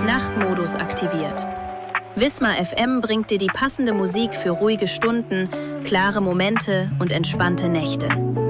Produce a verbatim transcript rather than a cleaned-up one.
Nachtmodus aktiviert. Wismar F M bringt dir die passende Musik für ruhige Stunden, klare Momente und entspannte Nächte.